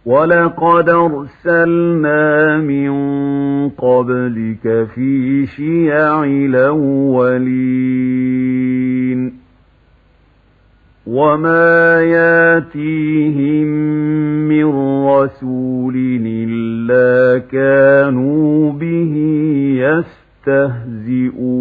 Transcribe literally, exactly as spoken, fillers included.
وَلَقَدْ أَرْسَلْنَا مِن قَبْلِكَ فِي شِيَعِ الْأَوَّلِينَ وَمَا يَأْتِيهِم مِّن رَّسُولٍ إِلَّا كَانُوا بِهِ يَسْتَهْزِئُونَ